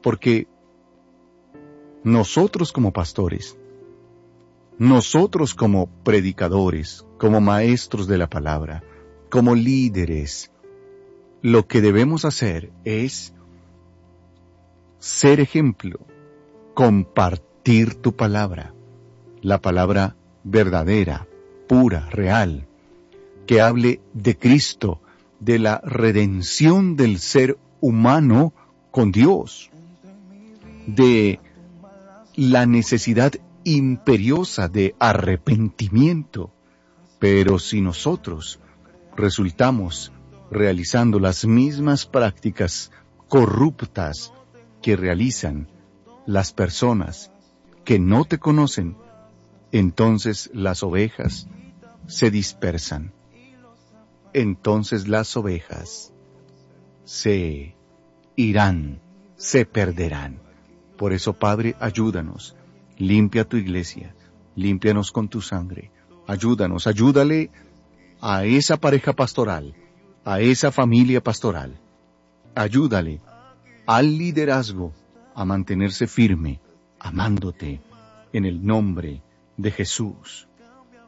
Porque nosotros como pastores, nosotros como predicadores, como maestros de la palabra, como líderes, lo que debemos hacer es ser ejemplo, compartir tu palabra, la palabra verdadera, pura, real, que hable de Cristo, de la redención del ser humano con Dios, de la necesidad imperiosa de arrepentimiento. Pero si nosotros resultamos realizando las mismas prácticas corruptas que realizan las personas que no te conocen, entonces las ovejas se dispersan. Entonces las ovejas se irán, se perderán. Por eso, Padre, ayúdanos, limpia tu iglesia, límpianos con tu sangre, ayúdanos, ayúdale a esa pareja pastoral, a esa familia pastoral, ayúdale al liderazgo a mantenerse firme, amándote, en el nombre de Jesús.